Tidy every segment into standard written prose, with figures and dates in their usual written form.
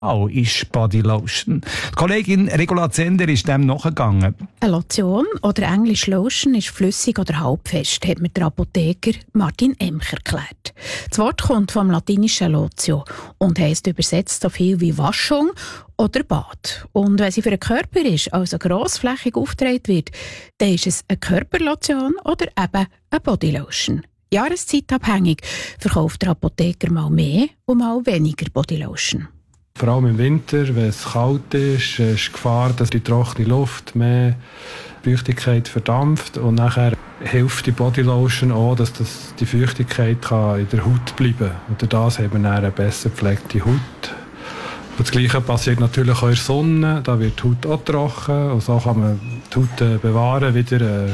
ist Bodylotion. Die Kollegin Regula Zender ist dem nachgegangen. Eine Lotion oder englisch Lotion ist flüssig oder halbfest, hat mir der Apotheker Martin Emch erklärt. Das Wort kommt vom latinischen Lotio und heisst übersetzt so viel wie Waschung oder Bad. Und wenn sie für den Körper ist, also grossflächig aufgetragen wird, dann ist es eine Körperlotion oder eben eine Bodylotion. Jahreszeitabhängig verkauft der Apotheker mal mehr und mal weniger Bodylotion. Vor allem im Winter, wenn es kalt ist die Gefahr, dass die trockene Luft mehr Feuchtigkeit verdampft. Und nachher hilft die Bodylotion auch, dass die Feuchtigkeit in der Haut bleiben kann. Und durch das haben wir dann eine besser gepflegte Haut. Und das Gleiche passiert natürlich auch in der Sonne. Da wird die Haut auch trocken. Und so kann man die Haut bewahren, wieder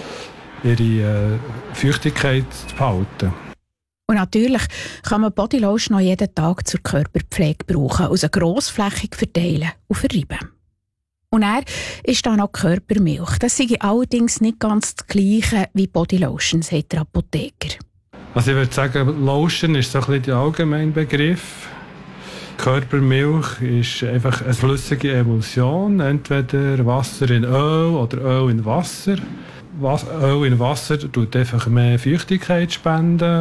ihre Feuchtigkeit zu behalten. Und natürlich kann man Bodylotion noch jeden Tag zur Körperpflege brauchen, also grossflächig verteilen und verreiben. Und er ist dann noch Körpermilch. Das sei allerdings nicht ganz das Gleiche wie Bodylotion, sagt der Apotheker. Also ich würde sagen, Lotion ist so ein bisschen der allgemeine Begriff. Körpermilch ist einfach eine flüssige Emulsion, entweder Wasser in Öl oder Öl in Wasser. Öl in Wasser tut einfach mehr Feuchtigkeit spenden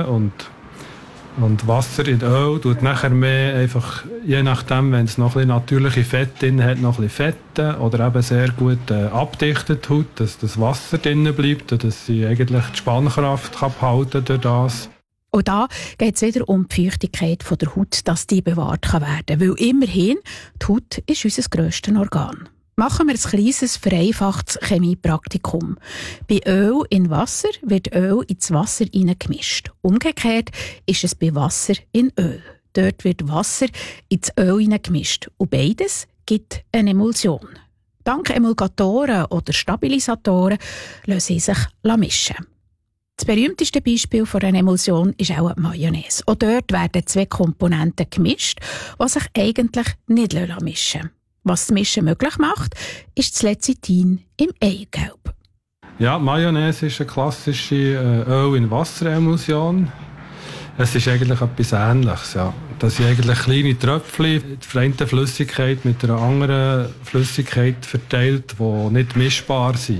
und Wasser in Öl tut nachher mehr einfach, je nachdem, wenn es noch ein bisschen natürliche Fette drin hat, noch ein bisschen Fette oder eben sehr gut abdichtet Haut, dass das Wasser drin bleibt und dass sie eigentlich die Spannkraft kann behalten durch das. Und da geht es wieder um die Feuchtigkeit von der Haut, dass die bewahrt werden kann. Weil immerhin, die Haut ist unser grösstes Organ. Machen wir ein kleines, vereinfachtes Chemiepraktikum. Bei Öl in Wasser wird Öl ins Wasser hineingemischt. Umgekehrt ist es bei Wasser in Öl. Dort wird Wasser ins Öl hineingemischt. Und beides gibt eine Emulsion. Dank Emulgatoren oder Stabilisatoren lassen sie sich mischen. Das berühmteste Beispiel von einer Emulsion ist auch die Mayonnaise. Auch dort werden zwei Komponenten gemischt, die sich eigentlich nicht mischen lassen. Was das Mischen möglich macht, ist das Lecithin im Eigelb. Ja, Mayonnaise ist eine klassische Öl-in-Wasser-Emulsion. Es ist eigentlich etwas Ähnliches. Ja. Das sind eigentlich kleine Tröpfchen, die eine Flüssigkeit mit einer anderen Flüssigkeit verteilt, die nicht mischbar sind.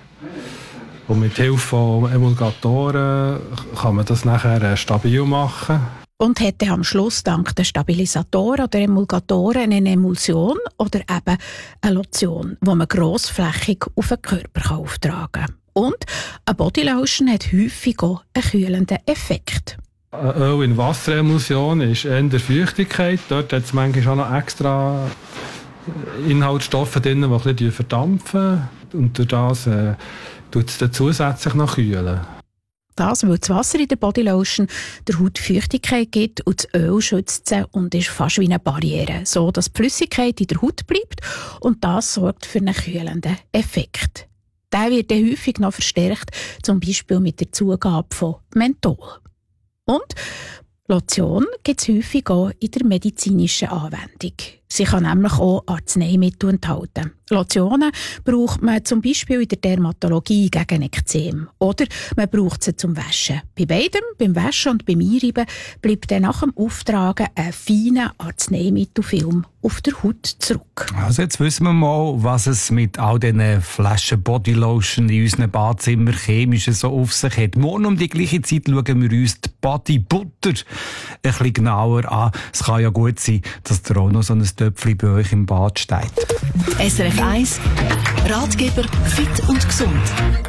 Und mit Hilfe von Emulgatoren kann man das nachher stabil machen. Und hätte am Schluss dank der Stabilisatoren oder Emulgatoren eine Emulsion oder eben eine Lotion, die man grossflächig auf den Körper auftragen kann. Und eine Bodylotion hat häufig auch einen kühlenden Effekt. Eine Öl-in-Wasser-Emulsion ist eher der Feuchtigkeit. Dort hat es manchmal auch noch extra Inhaltsstoffe drin, die ein bisschen verdampfen. Und durch das tut es dann zusätzlich noch kühlen. Das, weil das Wasser in der Bodylotion der Haut Feuchtigkeit gibt und das Öl schützt sie und ist fast wie eine Barriere, so dass die Flüssigkeit in der Haut bleibt und das sorgt für einen kühlenden Effekt. Der wird dann häufig noch verstärkt, zum Beispiel mit der Zugabe von Menthol. Und Lotion gibt es häufig auch in der medizinischen Anwendung. Sie kann nämlich auch Arzneimittel enthalten. Lotionen braucht man zum Beispiel in der Dermatologie gegen Ekzem. Oder man braucht sie zum Waschen. Bei beidem, beim Waschen und beim Einreiben, bleibt dann nach dem Auftragen ein feiner Arzneimittelfilm auf der Haut zurück. Also jetzt wissen wir mal, was es mit all diesen Flaschen Bodylotion in unseren Badezimmer chemisch so auf sich hat. Morgen um die gleiche Zeit schauen wir uns die Bodybutter ein bisschen genauer an. Es kann ja gut sein, dass da auch noch so ein Töpfchen bei euch im Bad steht. SRF 1 Ratgeber fit und gesund.